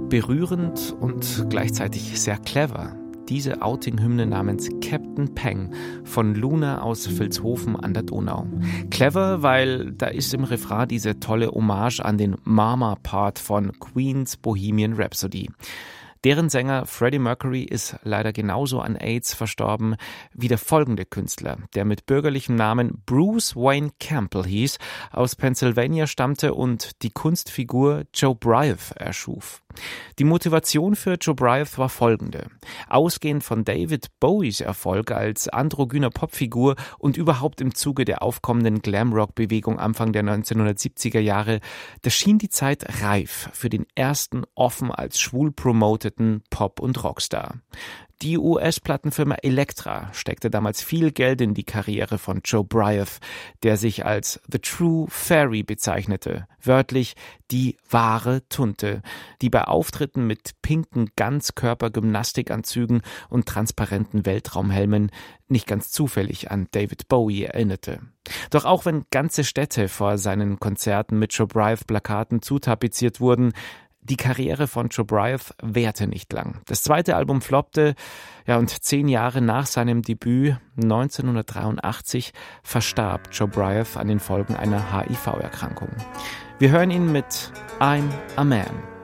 berührend und gleichzeitig sehr clever. Diese Outing-Hymne namens Captain Peng von Luna aus Vilshofen an der Donau. Clever, weil da ist im Refrain diese tolle Hommage an den Mama-Part von Queen's Bohemian Rhapsody. Deren Sänger Freddie Mercury ist leider genauso an AIDS verstorben wie der folgende Künstler, der mit bürgerlichem Namen Bruce Wayne Campbell hieß, aus Pennsylvania stammte und die Kunstfigur Joe Bryant erschuf. Die Motivation für Joe Bryant war folgende. Ausgehend von David Bowies Erfolg als androgyner Popfigur und überhaupt im Zuge der aufkommenden Glamrock-Bewegung Anfang der 1970er Jahre, da schien die Zeit reif für den ersten offen als schwul promoteten Pop- und Rockstar. Die US-Plattenfirma Elektra steckte damals viel Geld in die Karriere von Joe Bryant, der sich als The True Fairy bezeichnete, wörtlich die wahre Tunte, die bei Auftritten mit pinken Ganzkörper-Gymnastikanzügen und transparenten Weltraumhelmen nicht ganz zufällig an David Bowie erinnerte. Doch auch wenn ganze Städte vor seinen Konzerten mit Joe Bryant-Plakaten zutapeziert wurden, die Karriere von Joe Bryant währte nicht lang. Das zweite Album floppte, und 10 Jahre nach seinem Debüt, 1983, verstarb Joe Bryant an den Folgen einer HIV-Erkrankung. Wir hören ihn mit I'm a Man.